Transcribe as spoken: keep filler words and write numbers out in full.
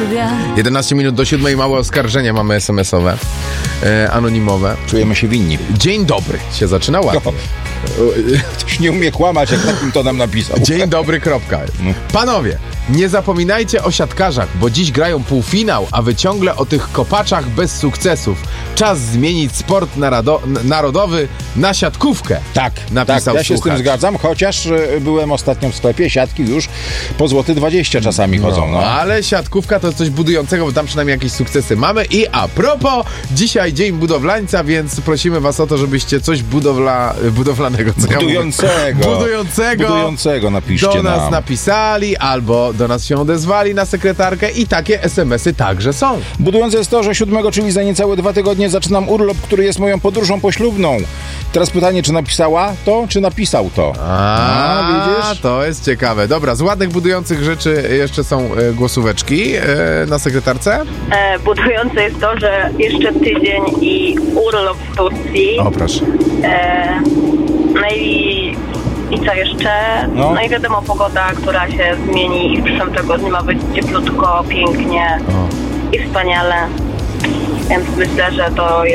studia. jedenaście minut do siódmej, małe oskarżenia mamy es em esowe, e, anonimowe. Czujemy się winni. Dzień dobry się zaczyna ładnie. Ktoś nie umie kłamać, jak takim to nam napisał. Dzień dobry, kropka. Panowie, nie zapominajcie o siatkarzach, bo dziś grają półfinał, a wy ciągle o tych kopaczach bez sukcesów. Czas zmienić sport narado- narodowy na siatkówkę. Tak, napisał tak, ja się słuchacz. z tym zgadzam, chociaż e, byłem ostatnio w sklepie, siatki już po złoty dwadzieścia czasami chodzą. No. No, ale siatkówka to coś budującego, bo tam przynajmniej jakieś sukcesy mamy. I a propos, dzisiaj dzień budowlańca, więc prosimy was o to, żebyście coś budowla, budowlanego, co ja Budującego. mówię? Budującego. Budującego napiszcie do nas nam. napisali, albo do nas się odezwali na sekretarkę i takie es em esy także są. Budujące jest to, że siódmego, czyli za niecałe dwa tygodnie zaczynam urlop, który jest moją podróżą poślubną. Teraz pytanie, czy napisała to, czy napisał to? A, A, widzisz? to jest ciekawe. Dobra, z ładnych budujących rzeczy jeszcze są e, głosóweczki e, na sekretarce. E, budujące jest to, że jeszcze tydzień i urlop w Turcji. O, proszę. E, no i, i co jeszcze? No. No. i wiadomo, pogoda, która się zmieni i w przyszłym tygodniu ma być cieplutko, pięknie O. i wspaniale. Więc myślę, że to jest